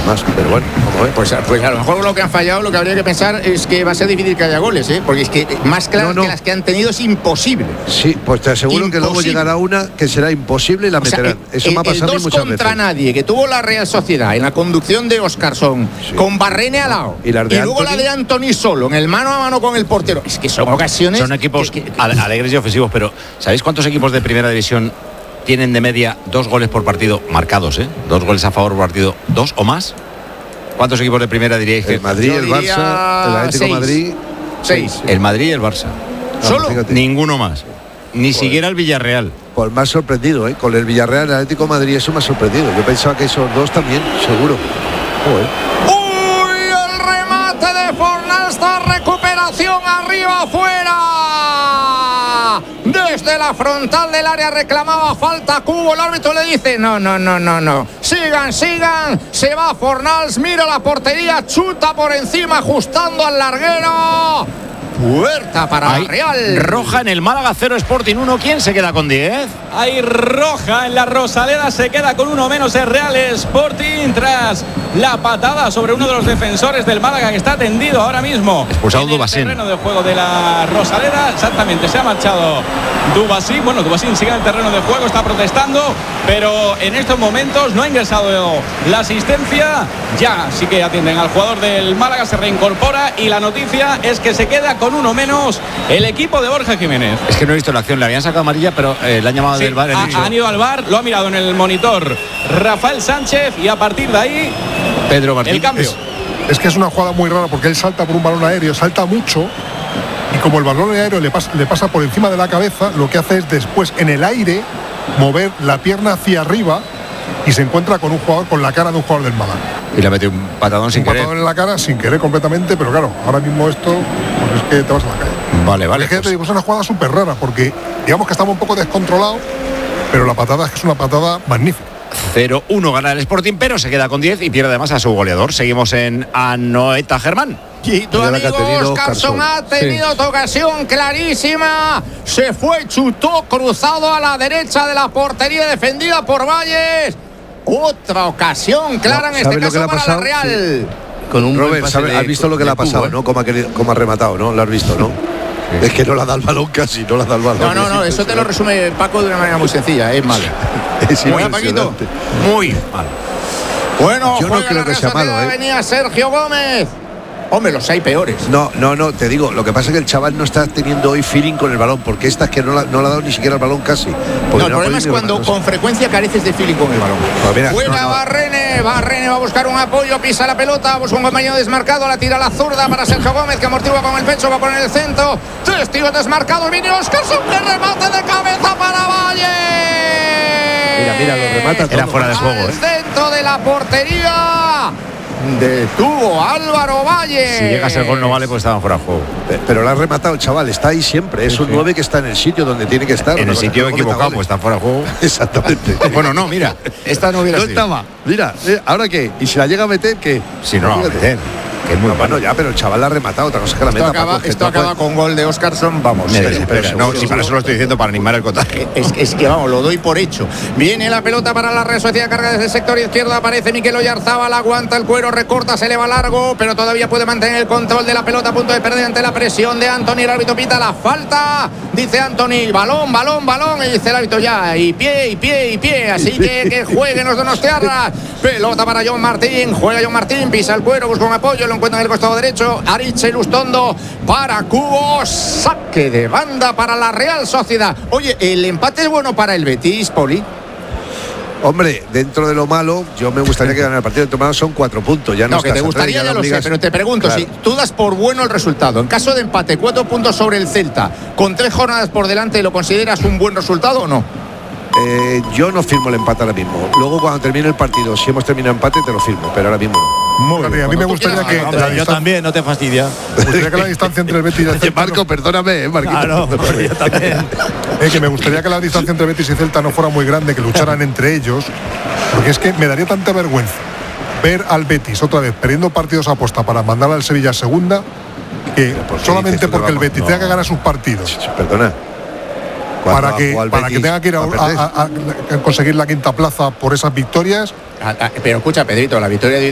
más. Pero bueno, vamos a ver. Pues a lo mejor lo que han fallado, lo que habría que pensar es que va a ser difícil que haya goles, porque es que más claras que las que han tenido es imposible. Sí, pues te aseguro que luego llegará una que será imposible y la meterán. Eso me ha pasado a mí muchas veces. 2 contra nadie que tuvo la Real Sociedad en la conducción de Óscarson, con Barrene al lado, y luego la de Antony solo, en el mano a mano con el portero. Es que son ocasiones. Son equipos alegres y ofensivos, pero ¿sabéis cuántos equipos de primera división tienen de media 2 goles por partido marcados, 2 goles a favor por partido, 2 o más? ¿Cuántos equipos de primera diríais que? El Madrid, el Barça, el Atlético de Madrid. 6. El Madrid y el Barça. ¿Solo? Fíjate. Ninguno más. Ni siquiera el Villarreal. Pues más sorprendido, con el Villarreal, el Atlético de Madrid, eso me ha sorprendido. Yo pensaba que esos 2 también, seguro. ¡Uy! El remate de Fornals, recuperación arriba, afuera. Desde la frontal del área reclamaba falta Cubo. El árbitro le dice no. Sigan. Se va Fornals, mira la portería, chuta por encima, ajustando al larguero. Puerta para la Real. Roja en el Málaga 0 Sporting 1. ¿Quién se queda con 10? Hay roja en la Rosaleda, se queda con 1 menos el Real Sporting tras la patada sobre uno de los defensores del Málaga que está tendido ahora mismo. Expulsado en el Dubasín. terreno de juego de la Rosaleda, exactamente, se ha marchado Dubasín. Bueno, Dubasín sigue en el terreno de juego, está protestando, pero en estos momentos no ha ingresado la asistencia. Ya sí que atienden al jugador del Málaga, se reincorpora y la noticia es que se queda con 1 menos el equipo de Borja Jiménez. Es que no he visto la acción, le habían sacado amarilla, pero le han llamado del VAR. Han ido al VAR, lo ha mirado en el monitor Rafael Sánchez y a partir de ahí Pedro Martín. El cambio. Es que es una jugada muy rara porque él salta por un balón aéreo, salta mucho y como el balón aéreo le pasa por encima de la cabeza, lo que hace es después en el aire mover la pierna hacia arriba y se encuentra con un jugador, con la cara de un jugador del Málaga. Y le mete un patadón sin querer. Un patadón en la cara sin querer completamente, pero claro, ahora mismo esto pues es que te vas a la calle. Vale. Es que te digo, es una jugada súper rara porque digamos que estamos un poco descontrolados, pero la patada es que es una patada magnífica. 0-1 gana el Sporting, pero se queda con 10 y pierde además a su goleador. Seguimos en Anoeta Germán. Y tu amigo Óscarson ha tenido otra ocasión clarísima. Se fue, chutó cruzado a la derecha de la portería defendida por Valles. Otra ocasión clara en este caso para la Real. Sí. Con un Robert, has visto lo que le ha pasado, ¿no? Como ha rematado, ¿no? Lo has visto, ¿no? Sí. Es que no le ha dado el balón casi, no le ha dado el balón. No, eso te lo resume Paco de una manera muy sencilla, es malo. Es muy Paquito. Muy mal. Bueno, yo no creo que sea malo, Venía Sergio Gómez. Hombre, los hay peores. No, te digo, lo que pasa es que el chaval no está teniendo hoy feeling con el balón, porque esta es que no le ha dado ni siquiera el balón casi. No, el problema es cuando con frecuencia careces de feeling con el balón. Buena Barrene va a buscar un apoyo, pisa la pelota, busca un compañero desmarcado, la tira a la zurda para Sergio Gómez, que amortigua con el pecho, va a poner el centro. Testigo desmarcado, viene Óscarson, que remate de cabeza para Valle. Mira, lo remata todo. Era fuera de juego, Al centro de la portería. Detuvo Álvaro Valle. Si llega a ser gol no vale, pues estaba fuera de juego. Pero lo ha rematado el chaval, está ahí siempre. Es un 9 que está en el sitio donde tiene que estar. En el sitio equivocado, pues está fuera de juego. Exactamente. Bueno, no, mira, esta no hubiera sido. Estaba. Mira, ¿ahora qué? ¿Y si la llega a meter, qué? Si no la va a meter. Que es muy bueno ya, pero el chaval la ha rematado, otra cosa que la meta. Esto acaba con gol de Óscarson, vamos. Pero no, si para eso lo estoy diciendo, para animar el cotaje. Es que vamos, lo doy por hecho. Viene la pelota para la Real Sociedad, carga desde el sector izquierdo, aparece Mikel Oyarzábal, aguanta el cuero, recorta, se le va largo, pero todavía puede mantener el control de la pelota, a punto de perder ante la presión de Antony. El árbitro pita la falta, dice Antony, balón, y dice el árbitro ya, y pie, así que jueguen los donostiarras. Pelota para John Martín, juega John Martín, pisa el cuero, busca un apoyo, lo encuentra en el costado derecho. Aritz Lustondo para Cubo, saque de banda para la Real Sociedad. Oye, ¿el empate es bueno para el Betis, Poli? Hombre, dentro de lo malo, yo me gustaría que ganara el partido. Dentro de lo malo son 4 puntos. Ya no, que te gustaría, ya lo sé, pero te pregunto, claro, si tú das por bueno el resultado, en caso de empate, 4 puntos sobre el Celta, con 3 jornadas por delante, ¿lo consideras un buen resultado o no? Yo no firmo el empate ahora mismo. Luego cuando termine el partido, si hemos terminado empate, te lo firmo, pero ahora mismo no. Muy bien. A mí me gustaría que yo también, no te fastidia. Me gustaría que la distancia entre el Betis y el Celta. Marco, perdóname, Marquito. Claro, yo también. Que me gustaría que la distancia entre Betis y Celta no fuera muy grande, que lucharan entre ellos, porque es que me daría tanta vergüenza ver al Betis otra vez perdiendo partidos a posta para mandar al Sevilla a segunda, que solamente porque el Betis tenga que ganar sus partidos. Perdona. Para que tenga que ir a conseguir la quinta plaza por esas victorias. Pero escucha, Pedrito, la victoria de